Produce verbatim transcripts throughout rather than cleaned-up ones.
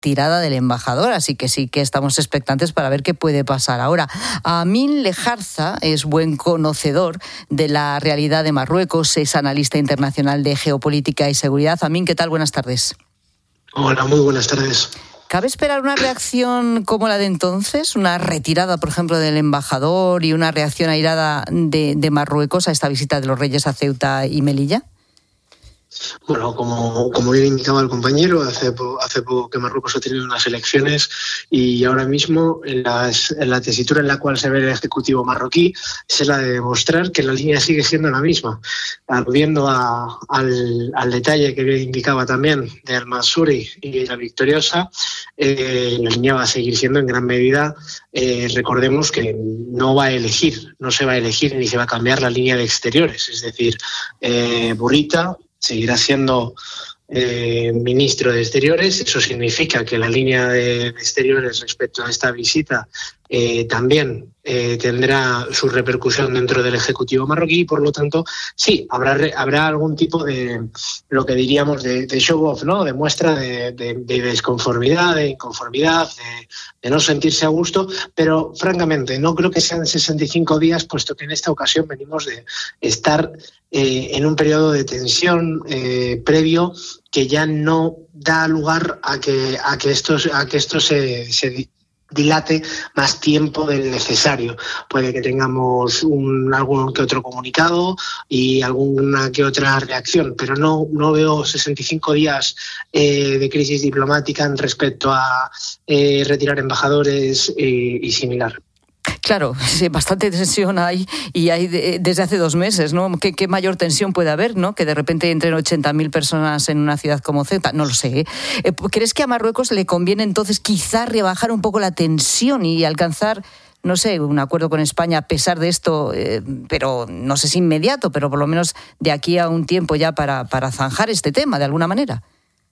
retirada del embajador, así que sí que estamos expectantes para ver qué puede pasar ahora. Amin Lejarza es buen conocedor de la realidad de Marruecos, es analista internacional de geopolítica y seguridad. Amin, ¿qué tal? Buenas tardes. Hola, muy buenas tardes. ¿Cabe esperar una reacción como la de entonces? ¿Una retirada, por ejemplo, del embajador y una reacción airada de, de Marruecos a esta visita de los reyes a Ceuta y Melilla? Bueno, como, como bien indicaba el compañero, hace, hace poco que Marruecos ha tenido unas elecciones y ahora mismo en, las, en la tesitura en la cual se ve el Ejecutivo marroquí es la de demostrar que la línea sigue siendo la misma. Aludiendo a, al, al detalle que bien indicaba también de Al-Mansuri y la Victoriosa, eh, la línea va a seguir siendo en gran medida, eh, recordemos que no va a elegir, no se va a elegir ni se va a cambiar la línea de exteriores, es decir, eh, Burrita seguirá siendo eh, ministro de Exteriores. Eso significa que la línea de Exteriores respecto a esta visita eh, también eh, tendrá su repercusión dentro del Ejecutivo marroquí y, por lo tanto, sí, habrá, habrá algún tipo de, lo que diríamos, de, de show-off, ¿no? De muestra de, de, de desconformidad, de inconformidad, de, de no sentirse a gusto, pero, francamente, no creo que sean sesenta y cinco días, puesto que en esta ocasión venimos de estar Eh, en un periodo de tensión eh, previo que ya no da lugar a que a que esto, a que esto se, se dilate más tiempo del necesario. Puede que tengamos un, algún que otro comunicado y alguna que otra reacción, pero no, no veo sesenta y cinco días eh, de crisis diplomática en respecto a eh, retirar embajadores eh, y similar. Claro, sí, bastante tensión hay y hay de, desde hace dos meses, ¿no? ¿Qué, qué mayor tensión puede haber, ¿no? Que de repente entren ochenta mil personas en una ciudad como Ceuta, no lo sé. ¿eh? ¿Crees que a Marruecos le conviene entonces quizá rebajar un poco la tensión y alcanzar, no sé, un acuerdo con España a pesar de esto, eh, pero no sé si inmediato, pero por lo menos de aquí a un tiempo ya para, para zanjar este tema de alguna manera?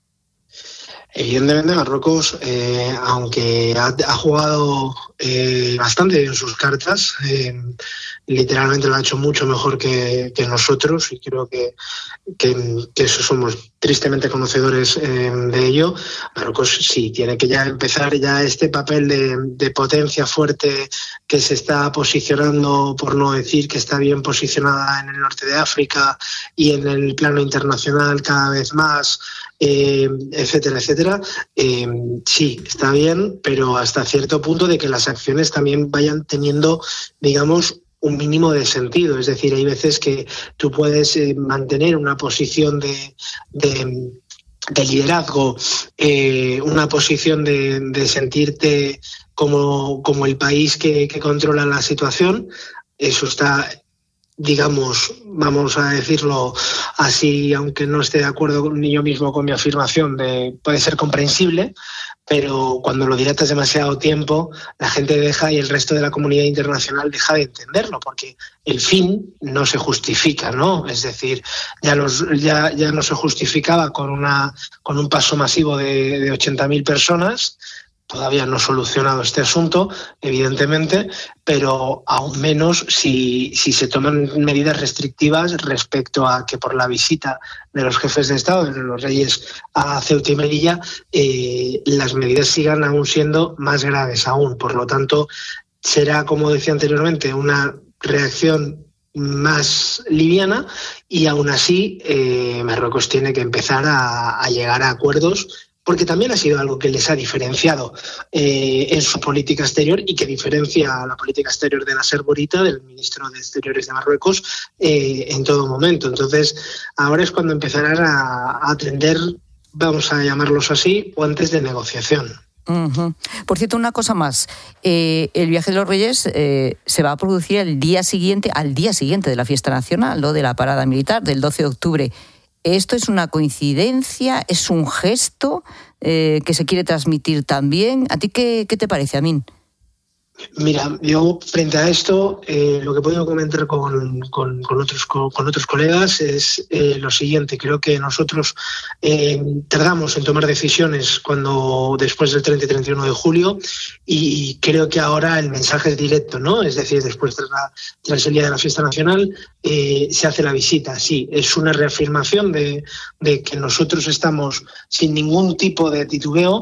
Evidentemente Marruecos, eh, aunque ha, ha jugado eh, bastante bien sus cartas, eh, literalmente lo ha hecho mucho mejor que, que nosotros y creo que, que, que eso somos tristemente conocedores eh, de ello. Marruecos sí tiene que ya empezar ya este papel de, de potencia fuerte que se está posicionando, por no decir que está bien posicionada en el norte de África y en el plano internacional cada vez más, eh, etcétera, etcétera. Eh, sí, está bien, pero hasta cierto punto de que las acciones también vayan teniendo, digamos, un mínimo de sentido. Es decir, hay veces que tú puedes eh, mantener una posición de, de, de liderazgo, eh, una posición de, de sentirte como, como el país que, que controla la situación. Eso está, digamos, vamos a decirlo así, aunque no esté de acuerdo ni yo mismo con mi afirmación, de puede ser comprensible, pero cuando lo dilatas demasiado tiempo, la gente deja y el resto de la comunidad internacional deja de entenderlo, porque el fin no se justifica, ¿no? Es decir, ya, los, ya, ya no se justificaba con, una, con un paso masivo de, de ochenta mil personas. Todavía no solucionado este asunto, evidentemente, pero aún menos si, si se toman medidas restrictivas respecto a que por la visita de los jefes de Estado, de los reyes a Ceuta y Melilla, eh, las medidas sigan aún siendo más graves aún. Por lo tanto, será, como decía anteriormente, una reacción más liviana y aún así eh, Marruecos tiene que empezar a, a llegar a acuerdos, porque también ha sido algo que les ha diferenciado eh, en su política exterior y que diferencia a la política exterior de Nasser Bourita, del ministro de Exteriores de Marruecos, eh, en todo momento. Entonces, ahora es cuando empezarán a, a atender, vamos a llamarlos así, puentes de negociación. Uh-huh. Por cierto, una cosa más. Eh, el viaje de los Reyes eh, se va a producir el día siguiente, al día siguiente de la fiesta nacional, ¿no? De la parada militar, del doce de octubre. ¿Esto es una coincidencia? ¿Es un gesto eh, que se quiere transmitir también? ¿A ti qué, qué te parece, Amin? Mira, yo frente a esto, eh, lo que he podido comentar con, con, con, otros, con, con otros colegas es eh, lo siguiente. Creo que nosotros eh, tardamos en tomar decisiones cuando después del treinta y treinta y uno de julio y creo que ahora el mensaje es directo, ¿no? Es decir, después tras, la, tras el día de la fiesta nacional eh, se hace la visita. Sí, es una reafirmación de, de que nosotros estamos sin ningún tipo de titubeo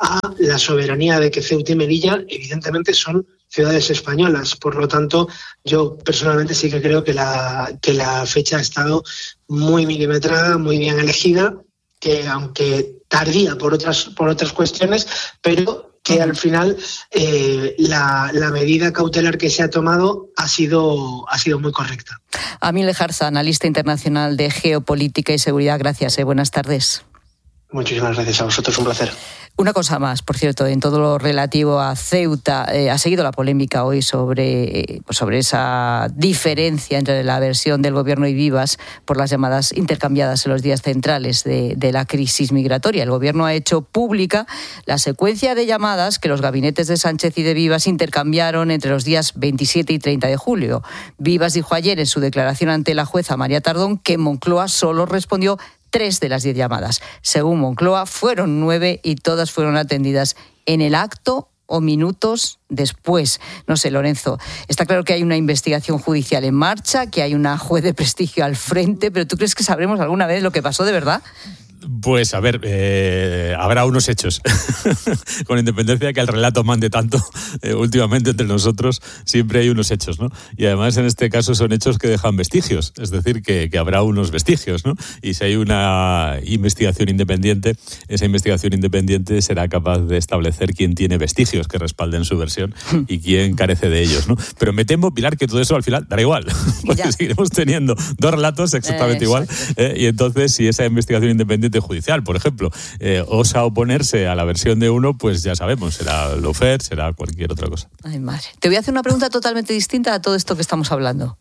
a la soberanía de que Ceuta y Melilla evidentemente son ciudades españolas. Por lo tanto, yo personalmente sí que creo que la, que la fecha ha estado muy milimetrada, muy bien elegida, que aunque tardía por otras, por otras cuestiones, pero que al final eh, la, la medida cautelar que se ha tomado ha sido, ha sido muy correcta. Amil Lejarza, analista internacional de geopolítica y seguridad. Gracias, eh. buenas tardes. Muchísimas gracias a vosotros, un placer. Una cosa más, por cierto, en todo lo relativo a Ceuta, eh, ha seguido la polémica hoy sobre, eh, sobre esa diferencia entre la versión del gobierno y Vivas por las llamadas intercambiadas en los días centrales de, de la crisis migratoria. El gobierno ha hecho pública la secuencia de llamadas que los gabinetes de Sánchez y de Vivas intercambiaron entre los días veintisiete y treinta de julio. Vivas dijo ayer en su declaración ante la jueza María Tardón que Moncloa solo respondió tres de las diez llamadas. Según Moncloa, fueron nueve y todas fueron atendidas en el acto o minutos después. No sé, Lorenzo, está claro que hay una investigación judicial en marcha, que hay una juez de prestigio al frente, pero ¿tú crees que sabremos alguna vez lo que pasó de verdad? Pues a ver, eh, habrá unos hechos. Con independencia de que el relato mande tanto, eh, últimamente entre nosotros siempre hay unos hechos, ¿no? Y además en este caso son hechos que dejan vestigios, es decir, que, que habrá unos vestigios, ¿no? Y si hay una investigación independiente, esa investigación independiente será capaz de establecer quién tiene vestigios que respalden su versión y quién carece de ellos, ¿no? Pero me temo, Pilar, que todo eso al final dará igual, porque ya seguiremos teniendo dos relatos exactamente eh, igual, eh, y entonces si esa investigación independiente judicial, por ejemplo, eh, osa oponerse a la versión de uno, pues ya sabemos, será lawfare, será cualquier otra cosa. Ay, madre. Te voy a hacer una pregunta totalmente distinta a todo esto que estamos hablando.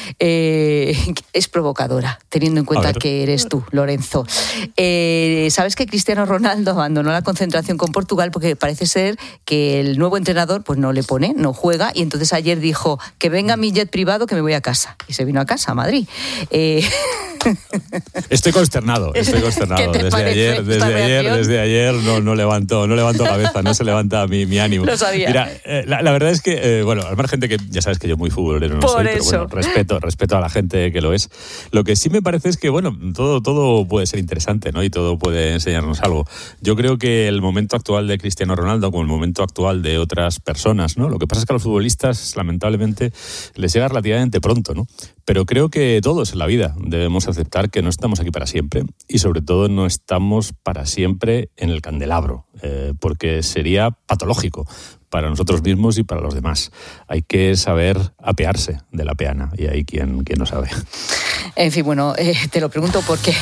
Eh, es provocadora, teniendo en cuenta que eres tú, Lorenzo. Eh, ¿Sabes que Cristiano Ronaldo abandonó la concentración con Portugal porque parece ser que el nuevo entrenador pues no le pone, no juega, y entonces ayer dijo que venga mi jet privado que me voy a casa, y se vino a casa, a Madrid. Eh... Estoy consternado, estoy consternado. Desde ayer, desde ayer, desde ayer no, no levanto, no levanto cabeza, no se levanta mi, mi ánimo. Lo sabía. Mira, eh, la, la verdad es que, eh, bueno, al margen de que ya sabes que yo muy futbolero no Por soy, eso. pero bueno, respeto, respeto a la gente que lo es. Lo que sí me parece es que, bueno, todo, todo puede ser interesante, ¿no? Y todo puede enseñarnos algo. Yo creo que el momento actual de Cristiano Ronaldo, como el momento actual de otras personas, ¿no? Lo que pasa es que a los futbolistas, lamentablemente, les llega relativamente pronto, ¿no? Pero creo que todos en la vida debemos aceptar que no estamos aquí para siempre y sobre todo no estamos para siempre en el candelabro, eh, porque sería patológico para nosotros mismos y para los demás. Hay que saber apearse de la peana y hay quien, quien no sabe. En fin, bueno, eh, te lo pregunto porque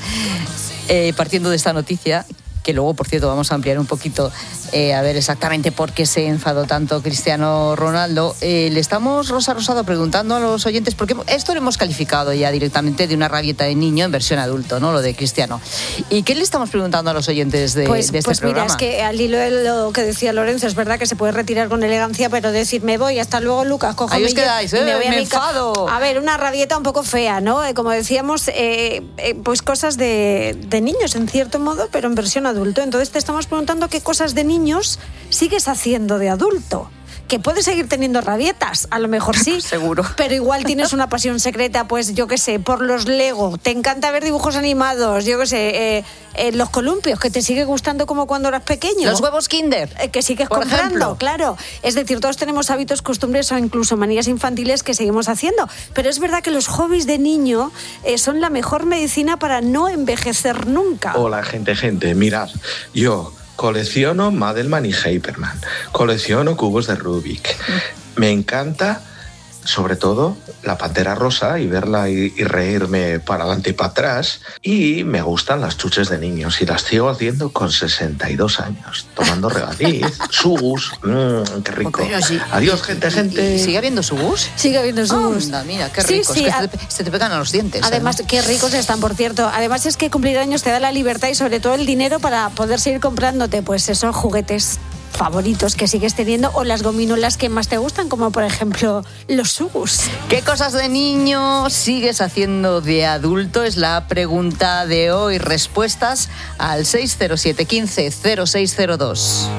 eh, partiendo de esta noticia, que luego, por cierto, vamos a ampliar un poquito eh, a ver exactamente por qué se enfadó tanto Cristiano Ronaldo. Eh, le estamos, Rosa Rosado, preguntando a los oyentes, porque esto lo hemos calificado ya directamente de una rabieta de niño en versión adulto, ¿no? Lo de Cristiano. ¿Y qué le estamos preguntando a los oyentes de, pues, de este pues programa? Pues mira, es que al hilo de lo que decía Lorenzo, es verdad que se puede retirar con elegancia, pero decir, me voy, hasta luego, Lucas, cojo Ahí mi os quedáis, y eh, me voy a me mi enfado. Ca- a ver, una rabieta un poco fea, ¿no? Eh, como decíamos, eh, eh, pues cosas de, de niños, en cierto modo, pero en versión adulto. Entonces te estamos preguntando qué cosas de niños sigues haciendo de adulto. Que puedes seguir teniendo rabietas, a lo mejor sí. Seguro. Pero igual tienes una pasión secreta, pues yo qué sé, por los Lego. Te encanta ver dibujos animados, yo qué sé, eh, eh, los columpios, que te sigue gustando como cuando eras pequeño. Los huevos Kinder. Eh, que sigues por comprando, ejemplo. claro. Es decir, todos tenemos hábitos, costumbres o incluso manías infantiles que seguimos haciendo. Pero es verdad que los hobbies de niño eh, son la mejor medicina para no envejecer nunca. Hola, gente, gente, mirad, yo colecciono Madelman y Hyperman, colecciono cubos de Rubik. Me encanta, sobre todo, la Pantera Rosa y verla y, y reírme para adelante y para atrás. Y me gustan las chuches de niños y las sigo haciendo con sesenta y dos años, tomando regaliz, sugus, mmm, qué rico. Sí. Adiós, gente, gente. ¿Y sigue habiendo sugus? Sigue habiendo sugus. Anda, mira, qué Sí, ricos. sí, que a- se, te, se te pegan a los dientes. Además, ¿eh? qué ricos están, por cierto. Además es que cumplir años te da la libertad y sobre todo el dinero para poder seguir comprándote pues esos juguetes favoritos que sigues teniendo o las gominolas que más te gustan, como por ejemplo los sugus. ¿Qué cosas de niño sigues haciendo de adulto? Es la pregunta de hoy. Respuestas al seis cero siete, quince, cero seis cero dos.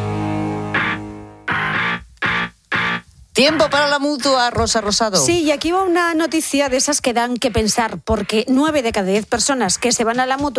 Tiempo para la mutua, Rosa Rosado. Sí, y aquí va una noticia de esas que dan que pensar, porque nueve de cada diez personas que se van a la mutua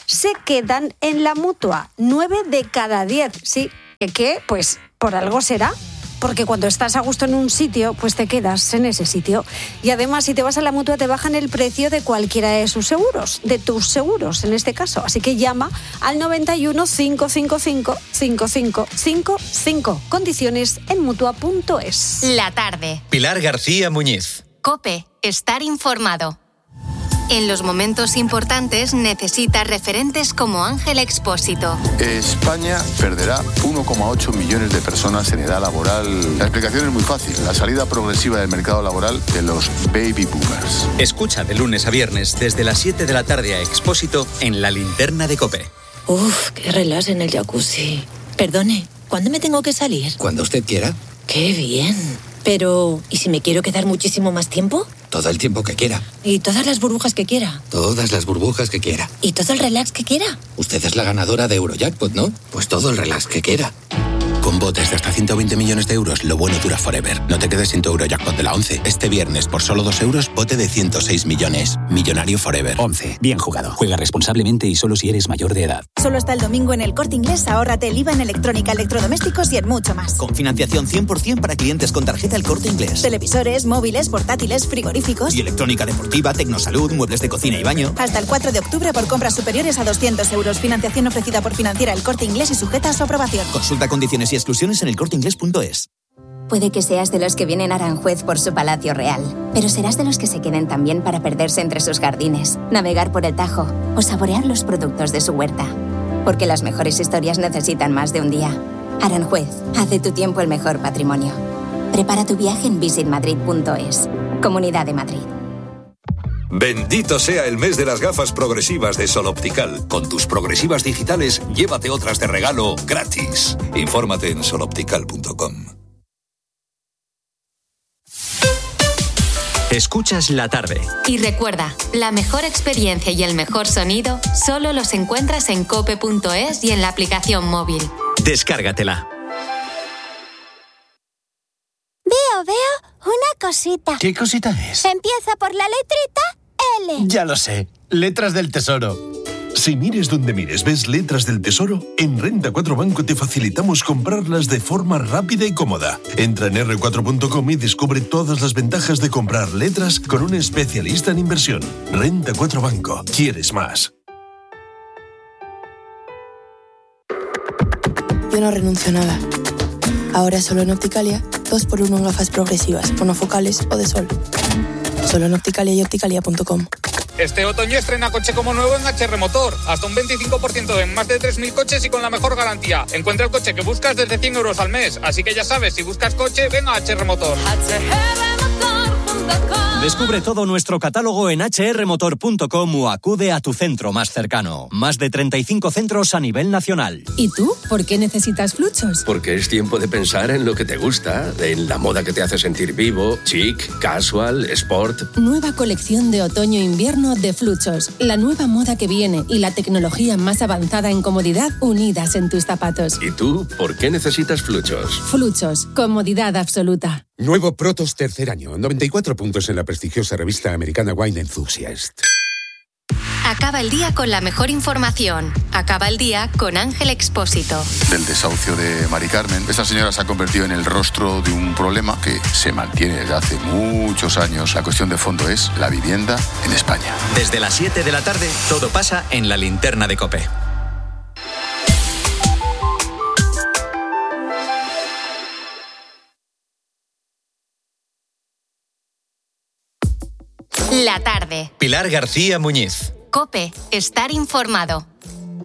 se quedan en la Mutua. nueve de cada diez. Sí, ¿qué? Pues por algo será. Porque cuando estás a gusto en un sitio, pues te quedas en ese sitio. Y además, si te vas a la Mutua, te bajan el precio de cualquiera de sus seguros, de tus seguros en este caso. Así que llama al noventa y uno, cinco cinco cinco, cinco cinco cinco cinco. Condiciones en mutua punto es. La tarde. Pilar García Muñiz. COPE. Estar informado. En los momentos importantes necesita referentes como Ángel Expósito. España perderá uno coma ocho millones de personas en edad laboral. La explicación es muy fácil, la salida progresiva del mercado laboral de los baby boomers. Escucha de lunes a viernes desde las siete de la tarde a Expósito en La Linterna de COPE. Uf, qué relax en el jacuzzi. Perdone, ¿cuándo me tengo que salir? Cuando usted quiera. Qué bien. Pero, ¿y si me quiero quedar muchísimo más tiempo? Todo el tiempo que quiera. ¿Y todas las burbujas que quiera? Todas las burbujas que quiera. ¿Y todo el relax que quiera? Usted es la ganadora de Eurojackpot, ¿no? Pues todo el relax que quiera. Con botes de hasta ciento veinte millones de euros, lo bueno dura forever. No te quedes sin tu Eurojackpot de la once. Este viernes, por solo dos euros, bote de ciento seis millones. Millonario forever. once. Bien jugado. Juega responsablemente y solo si eres mayor de edad. Solo hasta el domingo en El Corte Inglés, ahórrate el I V A en electrónica, electrodomésticos y en mucho más. Con financiación cien por ciento para clientes con tarjeta El Corte Inglés. Televisores, móviles, portátiles, frigoríficos. Y electrónica deportiva, tecnosalud, muebles de cocina y baño. Hasta el cuatro de octubre por compras superiores a doscientos euros. Financiación ofrecida por Financiera El Corte Inglés y sujeta a su aprobación. Consulta condiciones y exclusiones en el corte inglés punto es. Puede que seas de los que vienen a Aranjuez por su palacio real, pero serás de los que se queden también para perderse entre sus jardines, navegar por el Tajo o saborear los productos de su huerta. Porque las mejores historias necesitan más de un día. Aranjuez, haz de tu tiempo el mejor patrimonio. Prepara tu viaje en visit madrid punto es. Comunidad de Madrid. Bendito sea el mes de las gafas progresivas de Sol Optical. Con tus progresivas digitales, llévate otras de regalo gratis. Infórmate en sol optical punto com. Escuchas La Tarde. Y recuerda, la mejor experiencia y el mejor sonido solo los encuentras en cope punto es y en la aplicación móvil. Descárgatela. Veo, veo una cosita. ¿Qué cosita es? Empieza por la letrita L. Ya lo sé, letras del tesoro. Si mires donde mires ves letras del tesoro, en Renta cuatro Banco te facilitamos comprarlas de forma rápida y cómoda. Entra en erre cuatro punto com y descubre todas las ventajas de comprar letras con un especialista en inversión. Renta cuatro Banco. ¿Quieres más? Yo no renuncio a nada. Ahora solo en Opticalia, dos por uno en gafas progresivas, monofocales o de sol. Solo en Opticalia y opticalia punto com. Este otoño estrena coche como nuevo en H R Motor. Hasta un veinticinco por ciento en más de tres mil coches y con la mejor garantía. Encuentra el coche que buscas desde cien euros al mes. Así que ya sabes, si buscas coche, ven a H R Motor. H R motor punto com. Descubre todo nuestro catálogo en hache erre motor punto com o acude a tu centro más cercano. Más de treinta y cinco centros a nivel nacional. ¿Y tú? ¿Por qué necesitas Fluchos? Porque es tiempo de pensar en lo que te gusta, en la moda que te hace sentir vivo, chic, casual, sport. Nueva colección de otoño-invierno de Fluchos. La nueva moda que viene y la tecnología más avanzada en comodidad unidas en tus zapatos. ¿Y tú? ¿Por qué necesitas Fluchos? Fluchos. Comodidad absoluta. Nuevo Protos tercer año. noventa y cuatro puntos en la prestigiosa revista americana Wine Enthusiast. Acaba el día con la mejor información. Acaba el día con Ángel Expósito. Del desahucio de Mari Carmen, esta señora se ha convertido en el rostro de un problema que se mantiene desde hace muchos años. La cuestión de fondo es la vivienda en España. Desde las siete de la tarde, todo pasa en La Linterna de COPE. La tarde. Pilar García Muñiz. COPE. Estar informado.